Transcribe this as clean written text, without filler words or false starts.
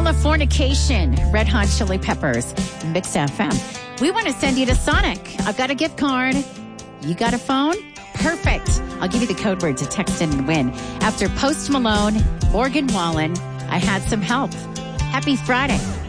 Californication, Red Hot Chili Peppers, Mix FM. We want to send you to Sonic. I've got a gift card. You got a phone? Perfect. I'll give you the code word to text in and win. After Post Malone, Morgan Wallen, I Had Some Help. Happy Friday.